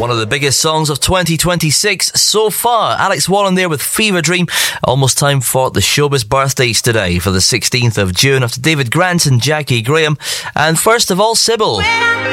One of the biggest songs of 2026 so far. Alex Wallen there with Fever Dream. Almost time for the showbiz birthdays today for the 16th of June after David Grant and Jackie Graham. And first of all, Sybil.